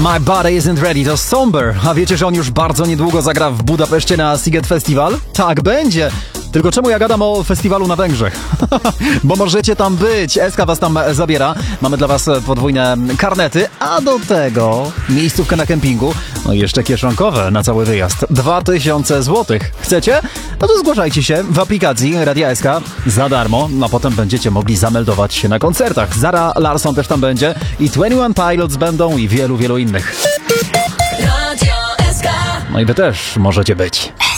My Body Isn't Ready to Somber. A wiecie, że on już bardzo niedługo zagra w Budapeszcie na Sziget Festival? Tak będzie. Tylko czemu ja gadam o festiwalu na Węgrzech? Bo możecie tam być. SK was tam zabiera. Mamy dla was podwójne karnety, a do tego miejscówkę na kempingu. No i jeszcze kieszonkowe na cały wyjazd. 2000 zł. Chcecie? No to zgłaszajcie się w aplikacji Radia SK za darmo. No a potem będziecie mogli zameldować się na koncertach. Zara Larsson też tam będzie i 21 Pilots będą i wielu innych. No i wy też możecie być.